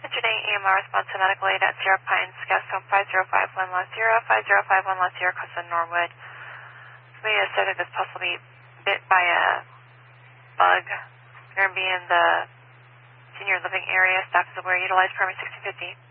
Today, EMR response to medical aid at Sierra Pines, guest home 5051 Los Zero, 5051 Los Zero, Cousin Norwood. Somebody has said that it's possibly bit by a bug. They're going to be in the senior living area. Staff is aware. Utilize permit 1650.